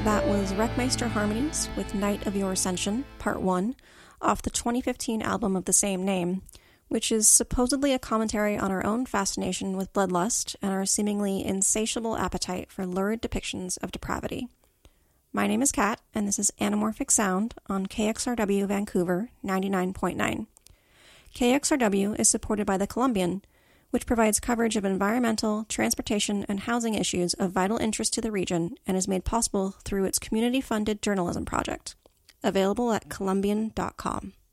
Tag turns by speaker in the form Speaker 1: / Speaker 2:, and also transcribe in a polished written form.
Speaker 1: That was Wreckmeister Harmonies with Night of Your Ascension, Part 1, off the 2015 album of the same name, which is supposedly a commentary on our own fascination with bloodlust and our seemingly insatiable appetite for lurid depictions of depravity. My name is Kat, and this is Anamorphic Sound on KXRW Vancouver 99.9. KXRW is supported by the Columbian, which provides coverage of environmental, transportation, and housing issues of vital interest to the region and is made possible through its community-funded journalism project. Available at Columbian.com.